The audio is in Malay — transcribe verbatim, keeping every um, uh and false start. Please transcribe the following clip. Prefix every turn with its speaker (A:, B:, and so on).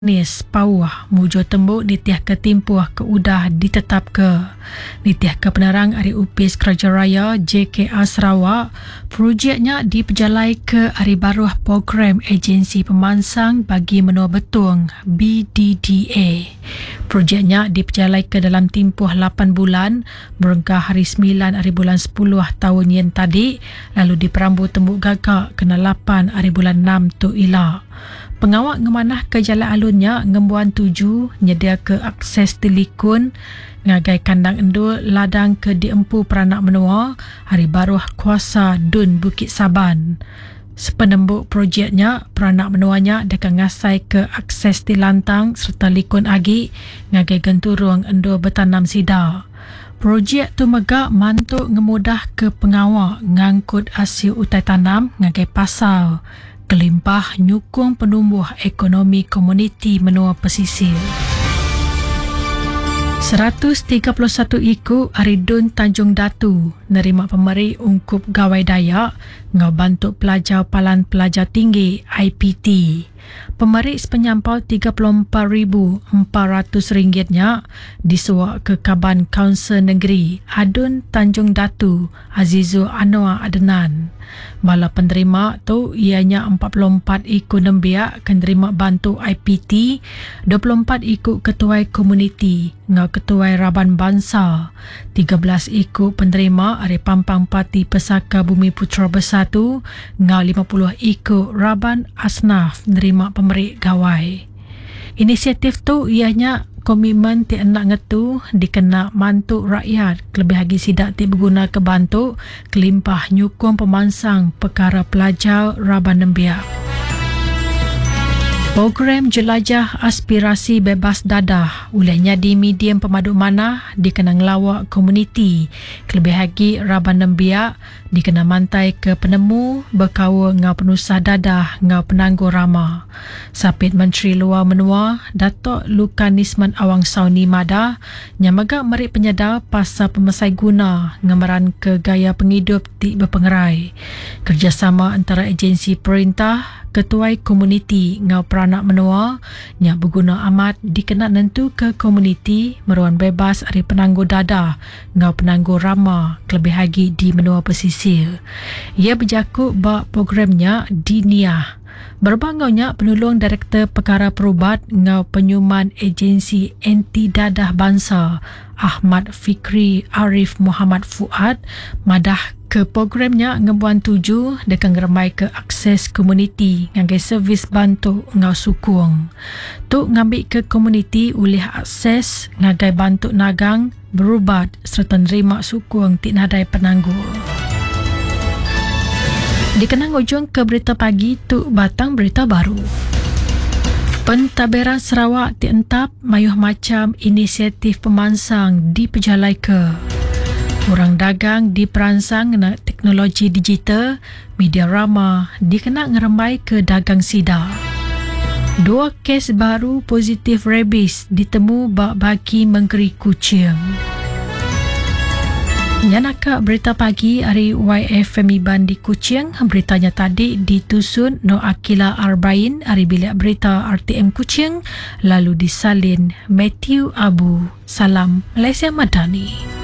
A: Nis pauah mujo tembuk nitiah ke timpuah ke udah ditetap ke nitiah ke penerang Ari Upis Kerajaan Raya J K A Sarawak. Projeknya diperjalai ke Ari Baruh Program Agensi Pemansang bagi Menua Betung B D D A. Projeknya diperjalai ke dalam timpuh lapan bulan berengkah hari sembilan hari bulan sepuluh tahun yang tadi, lalu diperambu tembuk gagak kena lapan hari bulan enam tu ila. Pengawak ngemanah ke jalan alunnya ngembuan tuju nyedia ke akses telikun ngagai kandang endul ladang ke diempu peranak menua Hari Baruh Kuasa Dun Bukit Saban. Sepenembuk projeknya, peranak menuanya dekat ngasai ke akses tilantang serta likun agi ngagai genturung endul bertanam sida. Projek tu megak mantuk ngemudah ke pengawak ngangkut hasil utai tanam ngagai pasal kelimpah nyukung penumbuh ekonomi komuniti menua pesisir. seratus tiga puluh satu ikut Aridun Tanjung Datu nerima pemeri ungkup gawai Dayak ngau bantu pelajar palan pelajar tinggi I P T. Pemeri sepenyampau tiga puluh empat ribu empat ratus ringgitnya disuak ke Kaban Kaunsil Negeri Adun Tanjung Datu Azizul Anwar Adnan. Bala penerima tu ianya empat puluh empat ikut nembiak kenerima bantu I P T, dua puluh empat ikut ketuai komuniti ngau ketuai Raban Bangsa, tiga belas ikut penerima Ari Pampang Parti Pesaka Bumi Putra Bersatu ngau lima puluh ikut Raban Asnaf nerima pemeri gawai. Inisiatif tu ianya komitmen ti enak ngetu dikena mantuk rakyat kelebih lagi sidak ti berguna ke bantu kelimpah nyukung pemansang perkara pelajar Raban Nembiak. Program Jelajah Aspirasi Bebas Dadah ulehnya di medium pemadu manah dikena ngelawak komuniti kelebih lagi Raban Nembiak dikena mantai ke penemu berkawa ngau penusah dadah ngau penanggur rama. Sapit Menteri Luar Menua Datuk Lukanisman Awang Sauni Mada nyamaga merik penyadar pasal pemesai guna ngemeran ke gaya penghidup ti berpengerai. Kerjasama antara agensi perintah ketuai komuniti ngau peranak menua yang berguna amat dikena nentu ke komuniti meruan bebas Ari penanggur dadah ngau penanggur rama kelebih lagi di menua pesisir. Ia berjakut bak programnya di Niah. Berbangaunya penolong Direktur Perkara Perubat ngau penyuman agensi anti dadah bangsa Ahmad Fikri Arif Muhammad Fuad madah ke programnya ngebuan tuju dekan ngeremai ke akses komuniti ngagai servis bantu ngau sukung. Tu ngambil ke komuniti ulih akses ngagai bantu nagang berubat serta nerima sukung ti nadai penanggur. Dikenang ujung ke berita pagi tu batang berita baru. Pentadbiran Sarawak dientap mayuh macam inisiatif pemansang diperjalai ke orang dagang diperansang na teknologi digital, media rama dikena ngeremai ke dagang sida. Dua kes baru positif rabies ditemu bak bagi Menteri Kuching. Nyanaka berita pagi Ari Y F Femiban di Kuching. Beritanya tadi ditusun No Akila Arbain Ari bilik berita R T M Kuching lalu disalin Matthew Abu. Salam Malaysia Madani.